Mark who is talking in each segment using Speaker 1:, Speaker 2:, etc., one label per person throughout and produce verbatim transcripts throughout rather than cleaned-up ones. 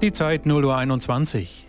Speaker 1: Die Zeit null Uhr einundzwanzig.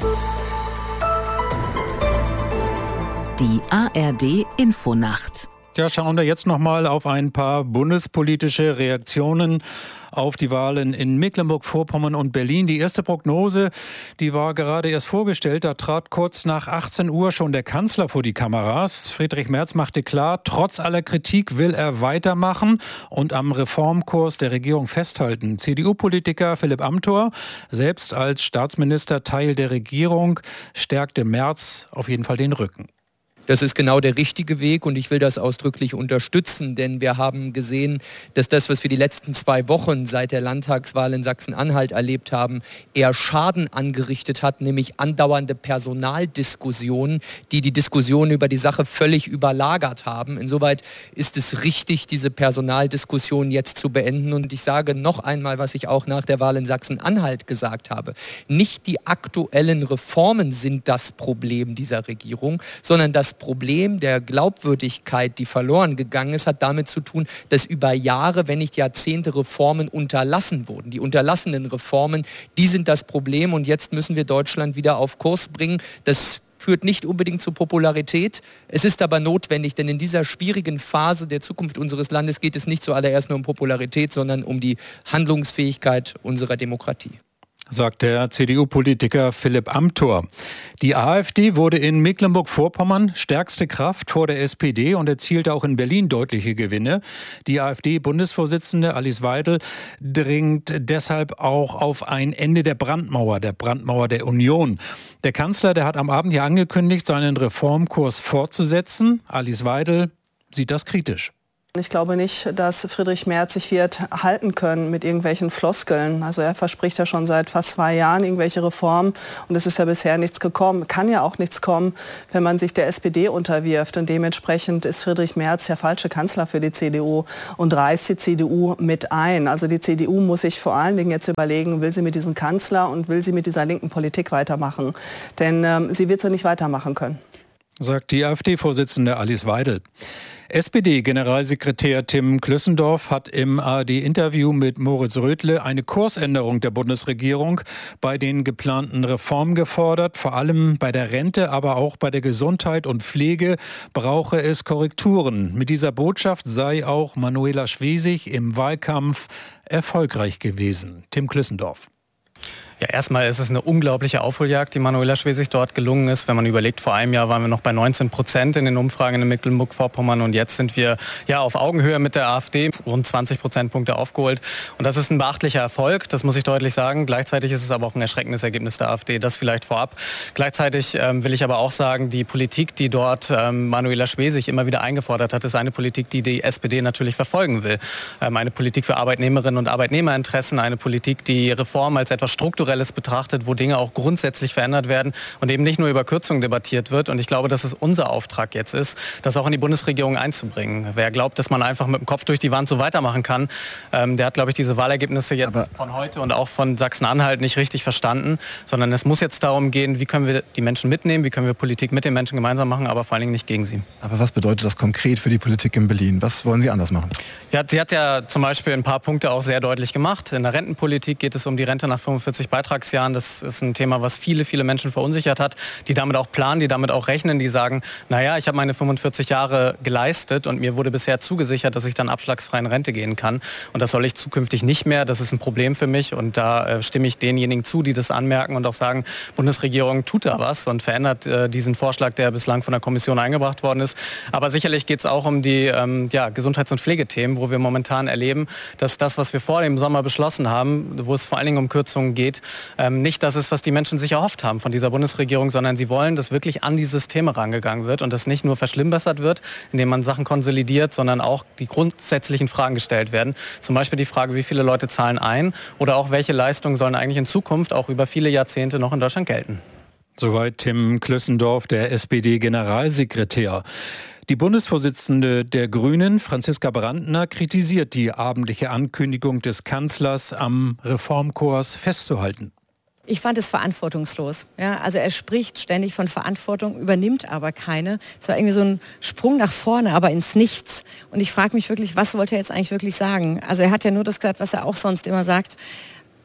Speaker 2: Die A R D-Infonacht.
Speaker 1: Ja, schauen wir jetzt noch mal auf ein paar bundespolitische Reaktionen auf die Wahlen in Mecklenburg-Vorpommern und Berlin. Die erste Prognose, die war gerade erst vorgestellt. Da trat kurz nach achtzehn Uhr schon der Kanzler vor die Kameras. Friedrich Merz machte klar, trotz aller Kritik will er weitermachen und am Reformkurs der Regierung festhalten. C D U-Politiker Philipp Amthor, selbst als Staatsminister Teil der Regierung, stärkte Merz auf jeden Fall den Rücken.
Speaker 3: Das ist genau der richtige Weg und ich will das ausdrücklich unterstützen, denn wir haben gesehen, dass das, was wir die letzten zwei Wochen seit der Landtagswahl in Sachsen-Anhalt erlebt haben, eher Schaden angerichtet hat, nämlich andauernde Personaldiskussionen, die die Diskussion über die Sache völlig überlagert haben. Insoweit ist es richtig, diese Personaldiskussion jetzt zu beenden und ich sage noch einmal, was ich auch nach der Wahl in Sachsen-Anhalt gesagt habe. Nicht die aktuellen Reformen sind das Problem dieser Regierung, sondern das Problem der Glaubwürdigkeit, die verloren gegangen ist, hat damit zu tun, dass über Jahre, wenn nicht Jahrzehnte Reformen unterlassen wurden. Die unterlassenen Reformen, die sind das Problem und jetzt müssen wir Deutschland wieder auf Kurs bringen. Das führt nicht unbedingt zu Popularität. Es ist aber notwendig, denn in dieser schwierigen Phase der Zukunft unseres Landes geht es nicht zuallererst nur um Popularität, sondern um die Handlungsfähigkeit unserer Demokratie,
Speaker 1: sagt der C D U-Politiker Philipp Amthor. Die AfD wurde in Mecklenburg-Vorpommern stärkste Kraft vor der S P D und erzielte auch in Berlin deutliche Gewinne. Die AfD-Bundesvorsitzende Alice Weidel dringt deshalb auch auf ein Ende der Brandmauer, der Brandmauer der Union. Der Kanzler, der hat am Abend ja angekündigt, seinen Reformkurs fortzusetzen. Alice Weidel sieht das kritisch.
Speaker 4: Ich glaube nicht, dass Friedrich Merz sich wird halten können mit irgendwelchen Floskeln. Also er verspricht ja schon seit fast zwei Jahren irgendwelche Reformen und es ist ja bisher nichts gekommen. Kann ja auch nichts kommen, wenn man sich der S P D unterwirft und dementsprechend ist Friedrich Merz der falsche Kanzler für die C D U und reißt die C D U mit ein. Also die C D U muss sich vor allen Dingen jetzt überlegen, will sie mit diesem Kanzler und will sie mit dieser linken Politik weitermachen. Denn ähm, sie wird so nicht weitermachen können,
Speaker 1: sagt die AfD-Vorsitzende Alice Weidel. S P D-Generalsekretär Tim Klössendorf hat im A R D-Interview mit Moritz Rödle eine Kursänderung der Bundesregierung bei den geplanten Reformen gefordert. Vor allem bei der Rente, aber auch bei der Gesundheit und Pflege brauche es Korrekturen. Mit dieser Botschaft sei auch Manuela Schwesig im Wahlkampf erfolgreich gewesen. Tim Klössendorf.
Speaker 5: Ja, erstmal ist es eine unglaubliche Aufholjagd, die Manuela Schwesig dort gelungen ist. Wenn man überlegt, vor einem Jahr waren wir noch bei neunzehn Prozent in den Umfragen in Mecklenburg-Vorpommern und jetzt sind wir ja auf Augenhöhe mit der AfD, rund zwanzig Prozentpunkte aufgeholt. Und das ist ein beachtlicher Erfolg, das muss ich deutlich sagen. Gleichzeitig ist es aber auch ein erschreckendes Ergebnis der AfD, das vielleicht vorab. Gleichzeitig ähm, will ich aber auch sagen, die Politik, die dort ähm, Manuela Schwesig immer wieder eingefordert hat, ist eine Politik, die die S P D natürlich verfolgen will. Ähm, eine Politik für Arbeitnehmerinnen und Arbeitnehmerinteressen, eine Politik, die Reform als etwas strukturelles betrachtet, wo Dinge auch grundsätzlich verändert werden und eben nicht nur über Kürzungen debattiert wird. Und ich glaube, dass es unser Auftrag jetzt ist, das auch in die Bundesregierung einzubringen. Wer glaubt, dass man einfach mit dem Kopf durch die Wand so weitermachen kann, ähm, der hat, glaube ich, diese Wahlergebnisse jetzt Aber von heute und auch von Sachsen-Anhalt nicht richtig verstanden, sondern es muss jetzt darum gehen, wie können wir die Menschen mitnehmen, wie können wir Politik mit den Menschen gemeinsam machen, aber vor allen Dingen nicht gegen sie.
Speaker 6: Aber was bedeutet das konkret für die Politik in Berlin? Was wollen Sie anders machen?
Speaker 5: Ja, sie hat ja zum Beispiel ein paar Punkte auch sehr deutlich gemacht. In der Rentenpolitik geht es um die Rente nach fünfundvierzig Beitragsjahren. Das ist ein Thema, was viele, viele Menschen verunsichert hat, die damit auch planen, die damit auch rechnen, die sagen, naja, ich habe meine fünfundvierzig Jahre geleistet und mir wurde bisher zugesichert, dass ich dann abschlagsfrei in Rente gehen kann. Und das soll ich zukünftig nicht mehr. Das ist ein Problem für mich und da äh, stimme ich denjenigen zu, die das anmerken und auch sagen, Bundesregierung tut da was und verändert äh, diesen Vorschlag, der bislang von der Kommission eingebracht worden ist. Aber sicherlich geht es auch um die ähm, ja, Gesundheits- und Pflegethemen, wo wir momentan erleben, dass das, was wir vor dem Sommer beschlossen haben, wo es vor allen Dingen um Kürzungen geht, ähm, nicht das ist, was die Menschen sich erhofft haben von dieser Bundesregierung, sondern sie wollen, dass wirklich an dieses Thema rangegangen wird und das nicht nur verschlimmbessert wird, indem man Sachen konsolidiert, sondern auch die grundsätzlichen Fragen gestellt werden. Zum Beispiel die Frage, wie viele Leute zahlen ein oder auch welche Leistungen sollen eigentlich in Zukunft auch über viele Jahrzehnte noch in Deutschland gelten.
Speaker 1: Soweit Tim Klössendorf, der S P D-Generalsekretär. Die Bundesvorsitzende der Grünen, Franziska Brandner, kritisiert die abendliche Ankündigung des Kanzlers, am Reformkurs festzuhalten.
Speaker 7: Ich fand es verantwortungslos. Ja, also er spricht ständig von Verantwortung, übernimmt aber keine. Es war irgendwie so ein Sprung nach vorne, aber ins Nichts. Und ich frage mich wirklich, was wollte er jetzt eigentlich wirklich sagen? Also er hat ja nur das gesagt, was er auch sonst immer sagt.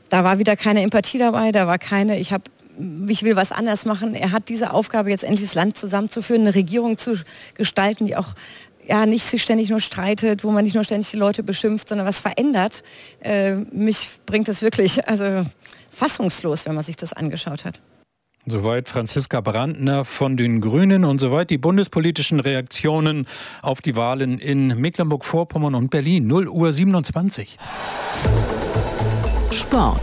Speaker 7: da war wieder keine Empathie dabei, da war keine, ich habe ich will was anders machen. Er hat diese Aufgabe, jetzt endlich das Land zusammenzuführen, eine Regierung zu gestalten, die auch ja, nicht sich ständig nur streitet, wo man nicht nur ständig die Leute beschimpft, sondern was verändert. Äh, mich bringt das wirklich also fassungslos, wenn man sich das angeschaut hat.
Speaker 1: Soweit Franziska Brandner von den Grünen und soweit die bundespolitischen Reaktionen auf die Wahlen in Mecklenburg-Vorpommern und Berlin. null Uhr siebenundzwanzig.
Speaker 2: Sport.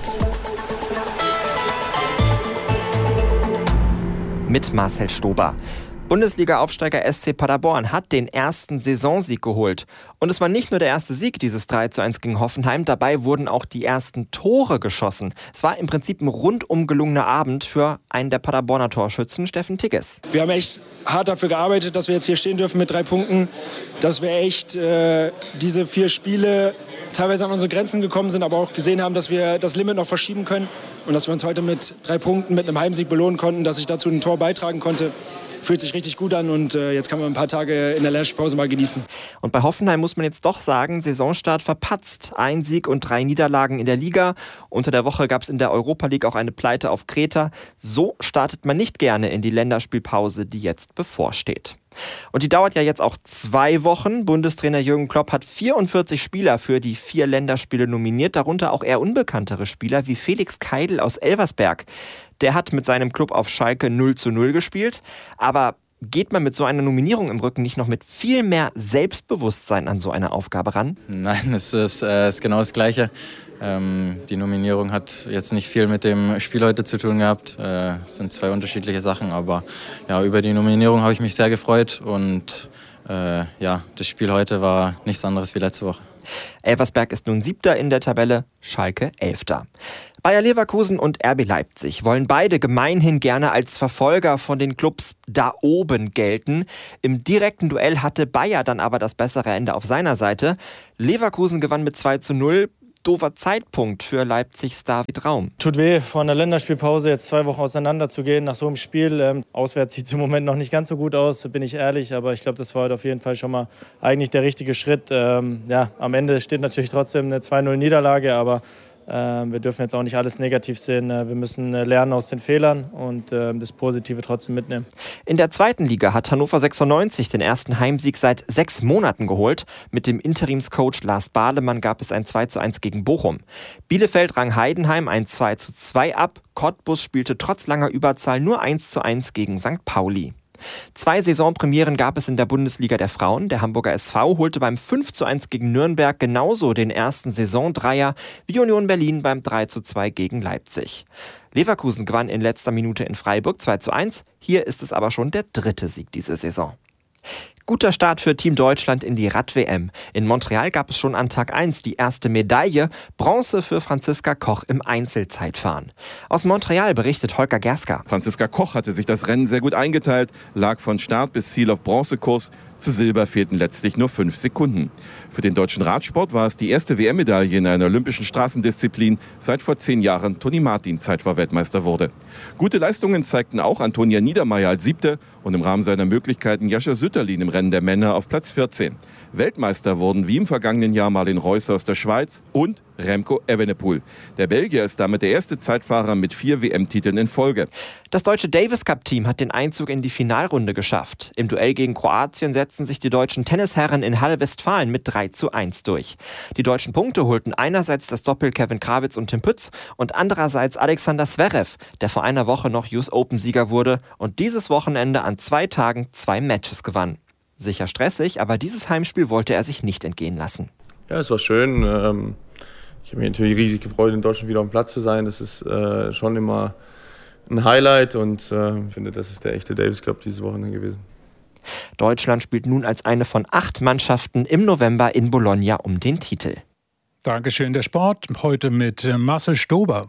Speaker 8: Mit Marcel Stober. Bundesliga-Aufsteiger S C Paderborn hat den ersten Saisonsieg geholt. Und es war nicht nur der erste Sieg, dieses drei zu eins gegen Hoffenheim. Dabei wurden auch die ersten Tore geschossen. Es war im Prinzip ein rundum gelungener Abend für einen der Paderborner Torschützen, Steffen Tigges.
Speaker 9: Wir haben echt hart dafür gearbeitet, dass wir jetzt hier stehen dürfen mit drei Punkten. Dass wir echt äh, diese vier Spiele teilweise an unsere Grenzen gekommen sind, aber auch gesehen haben, dass wir das Limit noch verschieben können. Und dass wir uns heute mit drei Punkten, mit einem Heimsieg belohnen konnten, dass ich dazu ein Tor beitragen konnte. Fühlt sich richtig gut an und äh, jetzt kann man ein paar Tage in der Länderspielpause mal genießen.
Speaker 8: Und bei Hoffenheim muss man jetzt doch sagen, Saisonstart verpatzt. Ein Sieg und drei Niederlagen in der Liga. Unter der Woche gab es in der Europa League auch eine Pleite auf Kreta. So startet man nicht gerne in die Länderspielpause, die jetzt bevorsteht. Und die dauert ja jetzt auch zwei Wochen. Bundestrainer Jürgen Klopp hat vierundvierzig Spieler für die vier Länderspiele nominiert, darunter auch eher unbekanntere Spieler wie Felix Keidl aus Elversberg. Der hat mit seinem Club auf Schalke null zu null gespielt, aber geht man mit so einer Nominierung im Rücken nicht noch mit viel mehr Selbstbewusstsein an so eine Aufgabe ran?
Speaker 10: Nein, es ist, äh, ist genau das Gleiche. Ähm, die Nominierung hat jetzt nicht viel mit dem Spiel heute zu tun gehabt. Äh, es sind zwei unterschiedliche Sachen, aber ja, über die Nominierung habe ich mich sehr gefreut und äh, ja, das Spiel heute war nichts anderes wie letzte Woche.
Speaker 8: Elversberg ist nun Siebter in der Tabelle, Schalke Elfter. Bayer Leverkusen und R B Leipzig wollen beide gemeinhin gerne als Verfolger von den Clubs da oben gelten. Im direkten Duell hatte Bayer dann aber das bessere Ende auf seiner Seite. Leverkusen gewann mit zwei zu null. Doofer Zeitpunkt für Leipzigs David Raum.
Speaker 11: Tut weh, vor einer Länderspielpause jetzt zwei Wochen auseinander zu gehen nach so einem Spiel. Ähm, auswärts sieht es im Moment noch nicht ganz so gut aus, bin ich ehrlich. Aber ich glaube, das war heute auf jeden Fall schon mal eigentlich der richtige Schritt. Ähm, ja, am Ende steht natürlich trotzdem eine zwei null Niederlage, aber äh, wir dürfen jetzt auch nicht alles negativ sehen. Wir müssen lernen aus den Fehlern und äh, das Positive trotzdem mitnehmen.
Speaker 8: In der zweiten Liga hat Hannover sechsundneunzig den ersten Heimsieg seit sechs Monaten geholt. Mit dem Interimscoach Lars Bahlemann gab es ein zwei zu eins gegen Bochum. Bielefeld rang Heidenheim ein zwei zu zwei ab. Cottbus spielte trotz langer Überzahl nur eins zu eins gegen Sankt Pauli. Zwei Saisonpremieren gab es in der Bundesliga der Frauen. Der Hamburger S V holte beim fünf zu eins gegen Nürnberg genauso den ersten Saisondreier wie Union Berlin beim drei zu zwei gegen Leipzig. Leverkusen gewann in letzter Minute in Freiburg zwei zu eins. Hier ist es aber schon der dritte Sieg diese Saison. Guter Start für Team Deutschland in die Rad-W M. In Montreal gab es schon an Tag eins die erste Medaille, Bronze für Franziska Koch im Einzelzeitfahren. Aus Montreal berichtet Holger Gerska.
Speaker 12: Franziska Koch hatte sich das Rennen sehr gut eingeteilt, lag von Start bis Ziel auf Bronzekurs. Zu Silber fehlten letztlich nur fünf Sekunden. Für den deutschen Radsport war es die erste W M-Medaille in einer olympischen Straßendisziplin, seit vor zehn Jahren Toni Martin Zeitfahrweltmeister wurde. Gute Leistungen zeigten auch Antonia Niedermeyer als Siebte und im Rahmen seiner Möglichkeiten Jascha Sütterlin im Rennen der Männer auf Platz vierzehn. Weltmeister wurden wie im vergangenen Jahr Marlin Reusser aus der Schweiz und Remco Evenepoel. Der Belgier ist damit der erste Zeitfahrer mit vier W M-Titeln in Folge.
Speaker 8: Das deutsche Davis-Cup-Team hat den Einzug in die Finalrunde geschafft. Im Duell gegen Kroatien setzten sich die deutschen Tennisherren in Halle Westfalen mit drei zu eins durch. Die deutschen Punkte holten einerseits das Doppel Kevin Krawitz und Tim Pütz und andererseits Alexander Zverev, der vor einer Woche noch U S Open-Sieger wurde und dieses Wochenende an zwei Tagen zwei Matches gewann. Sicher stressig, aber dieses Heimspiel wollte er sich nicht entgehen lassen.
Speaker 13: Ja, es war schön. Ich habe mich natürlich riesig gefreut, in Deutschland wieder auf dem Platz zu sein. Das ist schon immer ein Highlight und ich finde, das ist der echte Davis Cup dieses Wochenende gewesen.
Speaker 8: Deutschland spielt nun als eine von acht Mannschaften im November in Bologna um den Titel.
Speaker 1: Dankeschön, der Sport. Heute mit Marcel Stober.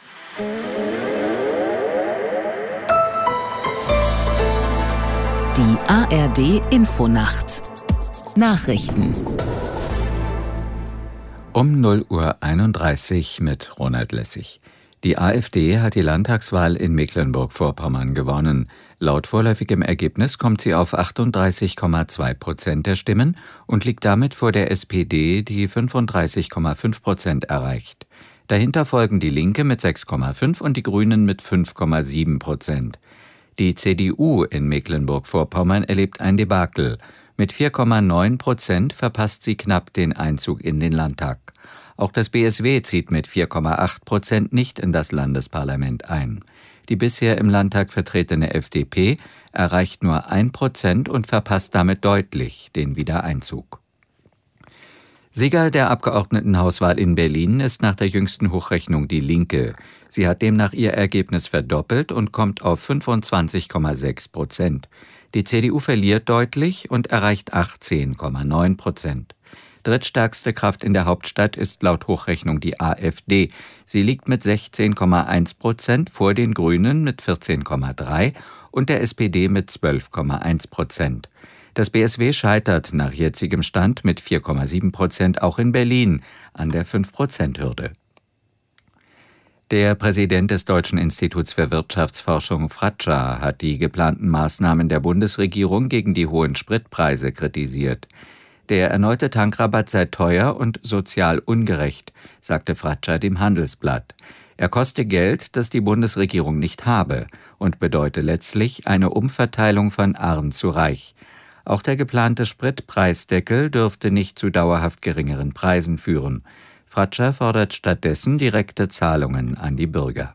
Speaker 2: Die A R D Infonacht. Nachrichten.
Speaker 14: Um null Uhr einunddreißig mit Ronald Lessig. Die AfD hat die Landtagswahl in Mecklenburg-Vorpommern gewonnen. Laut vorläufigem Ergebnis kommt sie auf achtunddreißig Komma zwei Prozent der Stimmen und liegt damit vor der S P D, die fünfunddreißig Komma fünf Prozent erreicht. Dahinter folgen die Linke mit sechs Komma fünf und die Grünen mit fünf Komma sieben Prozent. Die C D U in Mecklenburg-Vorpommern erlebt ein Debakel. Mit vier Komma neun Prozent verpasst sie knapp den Einzug in den Landtag. Auch das B S W zieht mit vier Komma acht Prozent nicht in das Landesparlament ein. Die bisher im Landtag vertretene F D P erreicht nur ein Prozent und verpasst damit deutlich den Wiedereinzug. Sieger der Abgeordnetenhauswahl in Berlin ist nach der jüngsten Hochrechnung die Linke. Sie hat demnach ihr Ergebnis verdoppelt und kommt auf fünfundzwanzig Komma sechs Prozent. Die C D U verliert deutlich und erreicht achtzehn Komma neun Prozent. Drittstärkste Kraft in der Hauptstadt ist laut Hochrechnung die AfD. Sie liegt mit sechzehn Komma eins Prozent vor den Grünen mit vierzehn Komma drei und der S P D mit zwölf Komma eins Prozent. Das B S W scheitert nach jetzigem Stand mit vier Komma sieben Prozent auch in Berlin an der fünf Prozent Hürde. Der Präsident des Deutschen Instituts für Wirtschaftsforschung Fratscher hat die geplanten Maßnahmen der Bundesregierung gegen die hohen Spritpreise kritisiert. Der erneute Tankrabatt sei teuer und sozial ungerecht, sagte Fratscher dem Handelsblatt. Er koste Geld, das die Bundesregierung nicht habe und bedeute letztlich eine Umverteilung von arm zu reich. Auch der geplante Spritpreisdeckel dürfte nicht zu dauerhaft geringeren Preisen führen. Fratscher fordert stattdessen direkte Zahlungen an die Bürger.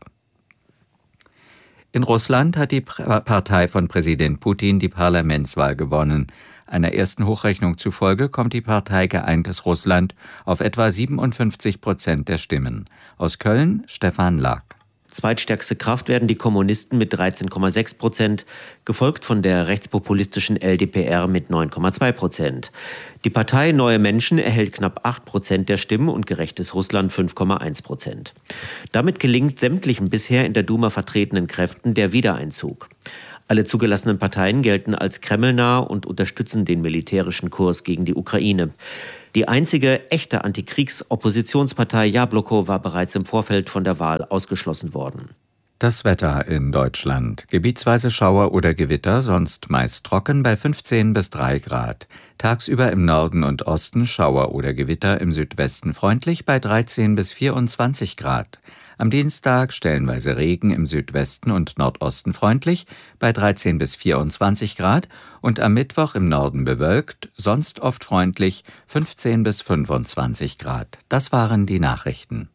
Speaker 14: In Russland hat die Partei von Präsident Putin die Parlamentswahl gewonnen. Einer ersten Hochrechnung zufolge kommt die Partei Geeintes Russland auf etwa siebenundfünfzig Prozent der Stimmen. Aus Köln Stefan Lack.
Speaker 15: Zweitstärkste Kraft werden die Kommunisten mit dreizehn Komma sechs Prozent, gefolgt von der rechtspopulistischen L D P R mit neun Komma zwei Prozent. Die Partei Neue Menschen erhält knapp acht Prozent der Stimmen und Gerechtes Russland fünf Komma eins Prozent. Damit gelingt sämtlichen bisher in der Duma vertretenen Kräften der Wiedereinzug. Alle zugelassenen Parteien gelten als kremlnah und unterstützen den militärischen Kurs gegen die Ukraine. Die einzige echte Antikriegs-Oppositionspartei Jabloko war bereits im Vorfeld von der Wahl ausgeschlossen worden.
Speaker 14: Das Wetter in Deutschland. Gebietsweise Schauer oder Gewitter, sonst meist trocken bei fünfzehn bis drei Grad. Tagsüber im Norden und Osten Schauer oder Gewitter, im Südwesten freundlich bei dreizehn bis vierundzwanzig Grad. Am Dienstag stellenweise Regen, im Südwesten und Nordosten freundlich bei dreizehn bis vierundzwanzig Grad und am Mittwoch im Norden bewölkt, sonst oft freundlich fünfzehn bis fünfundzwanzig Grad. Das waren die Nachrichten.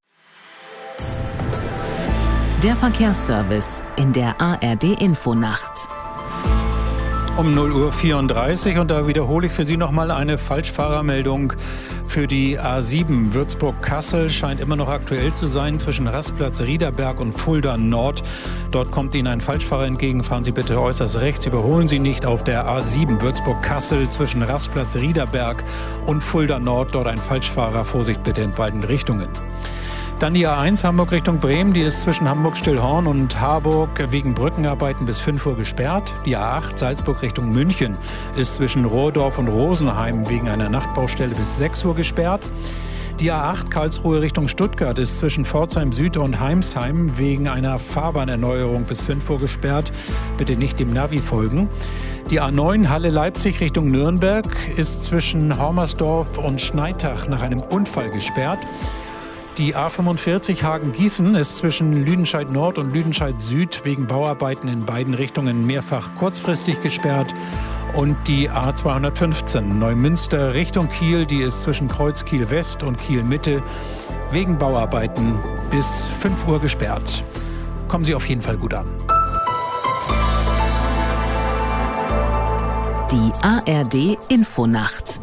Speaker 2: Der Verkehrsservice in der A R D-Infonacht.
Speaker 1: Um null Uhr vierunddreißig und da wiederhole ich für Sie nochmal eine Falschfahrermeldung für die A sieben. Würzburg-Kassel scheint immer noch aktuell zu sein zwischen Rastplatz Riederberg und Fulda Nord. Dort kommt Ihnen ein Falschfahrer entgegen. Fahren Sie bitte äußerst rechts. Überholen Sie nicht auf der A sieben Würzburg-Kassel zwischen Rastplatz Riederberg und Fulda Nord. Dort ein Falschfahrer. Vorsicht bitte in beiden Richtungen. Dann die A eins Hamburg Richtung Bremen, die ist zwischen Hamburg-Stillhorn und Harburg wegen Brückenarbeiten bis fünf Uhr gesperrt. Die A acht Salzburg Richtung München ist zwischen Rohrdorf und Rosenheim wegen einer Nachtbaustelle bis sechs Uhr gesperrt. Die A acht Karlsruhe Richtung Stuttgart ist zwischen Pforzheim Süd und Heimsheim wegen einer Fahrbahnerneuerung bis fünf Uhr gesperrt. Bitte nicht dem Navi folgen. Die A neun Halle Leipzig Richtung Nürnberg ist zwischen Hormersdorf und Schneitach nach einem Unfall gesperrt. Die A fünfundvierzig Hagen-Gießen ist zwischen Lüdenscheid Nord und Lüdenscheid Süd wegen Bauarbeiten in beiden Richtungen mehrfach kurzfristig gesperrt. Und die A zweihundertfünfzehn Neumünster Richtung Kiel, die ist zwischen Kreuz Kiel West und Kiel Mitte wegen Bauarbeiten bis fünf Uhr gesperrt. Kommen Sie auf jeden Fall gut an.
Speaker 2: Die A R D-Infonacht.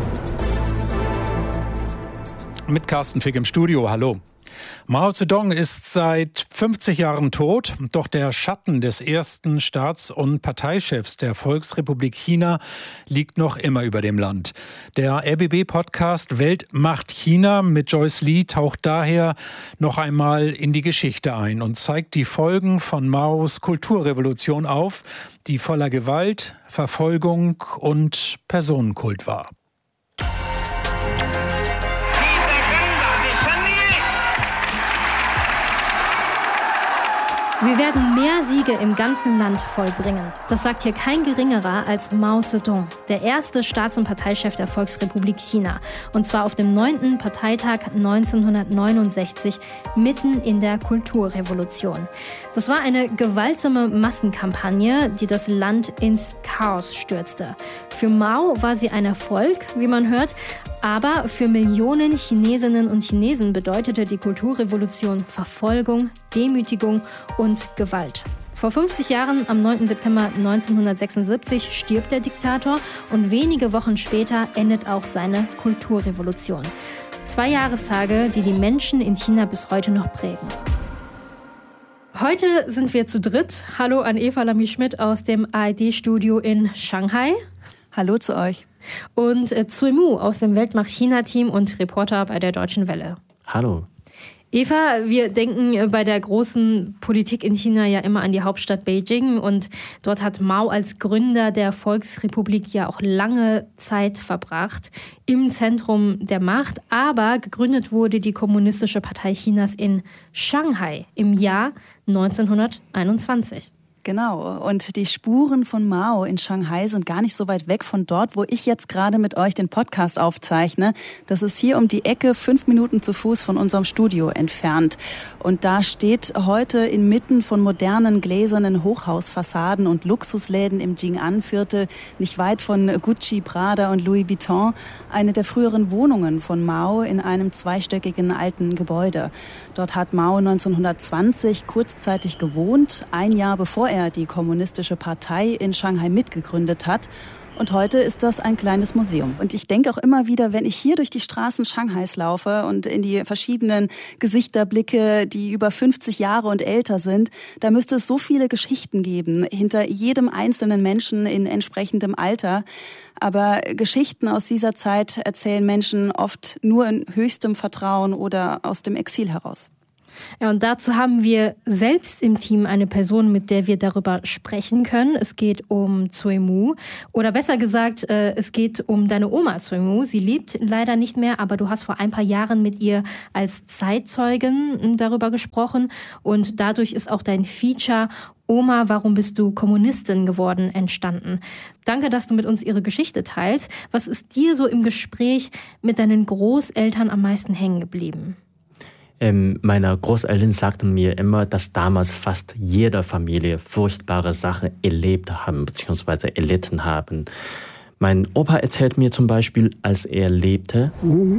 Speaker 1: Mit Carsten Fick im Studio. Hallo. Mao Zedong ist seit fünfzig Jahren tot, doch der Schatten des ersten Staats- und Parteichefs der Volksrepublik China liegt noch immer über dem Land. Der R B B-Podcast Welt macht China mit Joyce Lee taucht daher noch einmal in die Geschichte ein und zeigt die Folgen von Maos Kulturrevolution auf, die voller Gewalt, Verfolgung und Personenkult war.
Speaker 16: Wir werden mehr Siege im ganzen Land vollbringen. Das sagt hier kein Geringerer als Mao Zedong, der erste Staats- und Parteichef der Volksrepublik China. Und zwar auf dem neunten Parteitag neunzehnhundertneunundsechzig, mitten in der Kulturrevolution. Das war eine gewaltsame Massenkampagne, die das Land ins Chaos stürzte. Für Mao war sie ein Erfolg, wie man hört, aber für Millionen Chinesinnen und Chinesen bedeutete die Kulturrevolution Verfolgung, Demütigung und Gewalt. Vor fünfzig Jahren, am neunten September neunzehnhundertsechsundsiebzig, stirbt der Diktator und wenige Wochen später endet auch seine Kulturrevolution. Zwei Jahrestage, die die Menschen in China bis heute noch prägen. Heute sind wir zu dritt. Hallo an Eva Lamy-Schmidt aus dem A R D-Studio in Shanghai.
Speaker 17: Hallo zu euch.
Speaker 16: Und äh, Zui Mu aus dem Weltmacht-China-Team und Reporter bei der Deutschen Welle.
Speaker 18: Hallo.
Speaker 16: Eva, wir denken bei der großen Politik in China ja immer an die Hauptstadt Beijing. Und dort hat Mao als Gründer der Volksrepublik ja auch lange Zeit verbracht im Zentrum der Macht. Aber gegründet wurde die Kommunistische Partei Chinas in Shanghai im Jahr neunzehnhunderteinundzwanzig.
Speaker 17: Genau, und die Spuren von Mao in Shanghai sind gar nicht so weit weg von dort, wo ich jetzt gerade mit euch den Podcast aufzeichne. Das ist hier um die Ecke, fünf Minuten zu Fuß von unserem Studio entfernt. Und da steht heute inmitten von modernen gläsernen Hochhausfassaden und Luxusläden im Jing'an-Viertel, nicht weit von Gucci, Prada und Louis Vuitton, eine der früheren Wohnungen von Mao in einem zweistöckigen alten Gebäude. Dort hat Mao neunzehnhundertzwanzig kurzzeitig gewohnt, ein Jahr bevor er die Kommunistische Partei in Shanghai mitgegründet hat. Und heute ist das ein kleines Museum. Und ich denke auch immer wieder, wenn ich hier durch die Straßen Shanghais laufe und in die verschiedenen Gesichter blicke, die über fünfzig Jahre und älter sind, da müsste es so viele Geschichten geben, hinter jedem einzelnen Menschen in entsprechendem Alter. Aber Geschichten aus dieser Zeit erzählen Menschen oft nur in höchstem Vertrauen oder aus dem Exil heraus.
Speaker 16: Ja, und dazu haben wir selbst im Team eine Person, mit der wir darüber sprechen können. Es geht um Zui Mu. Oder besser gesagt, es geht um deine Oma Zui Mu. Sie lebt leider nicht mehr, aber du hast vor ein paar Jahren mit ihr als Zeitzeugen darüber gesprochen. Und dadurch ist auch dein Feature Oma, warum bist du Kommunistin geworden, entstanden. Danke, dass du mit uns ihre Geschichte teilst. Was ist dir so im Gespräch mit deinen Großeltern am meisten hängen geblieben?
Speaker 18: Ähm, meine Großeltern sagten mir immer, dass damals fast jede Familie furchtbare Sachen erlebt haben bzw. erlitten haben. Mein Opa erzählt mir zum Beispiel, als er lebte,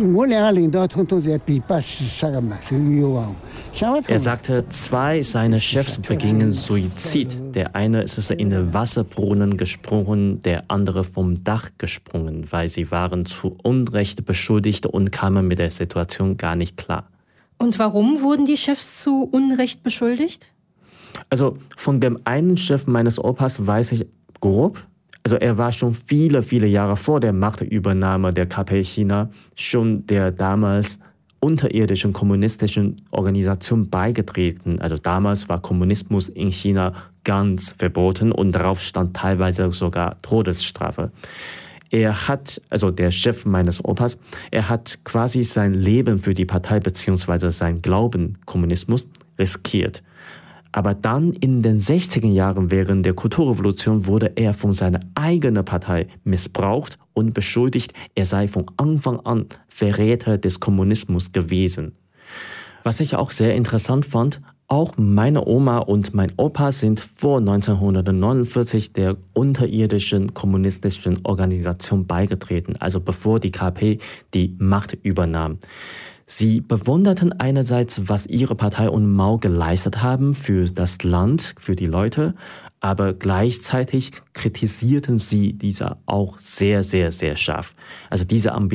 Speaker 18: er sagte, zwei seiner Chefs begingen Suizid. Der eine ist in den Wasserbrunnen gesprungen, der andere vom Dach gesprungen, weil sie waren zu Unrecht beschuldigt und kamen mit der Situation gar nicht klar.
Speaker 16: Und warum wurden die Chefs zu Unrecht beschuldigt?
Speaker 18: Also von dem einen Chef meines Opas weiß ich grob. Also er war schon viele, viele Jahre vor der Machtübernahme der K P China schon der damals unterirdischen kommunistischen Organisation beigetreten. Also damals war Kommunismus in China ganz verboten und darauf stand teilweise sogar Todesstrafe. Er hat, also der Chef meines Opas, er hat quasi sein Leben für die Partei bzw. sein Glauben Kommunismus riskiert. Aber dann in den sechziger Jahren während der Kulturrevolution wurde er von seiner eigenen Partei missbraucht und beschuldigt, er sei von Anfang an Verräter des Kommunismus gewesen. Was ich auch sehr interessant fand, auch meine Oma und mein Opa sind vor neunzehnhundertneunundvierzig der unterirdischen kommunistischen Organisation beigetreten, also bevor die K P die Macht übernahm. Sie bewunderten einerseits, was ihre Partei und Mao geleistet haben für das Land, für die Leute, aber gleichzeitig kritisierten sie diese auch sehr, sehr, sehr scharf. Also diese Ambition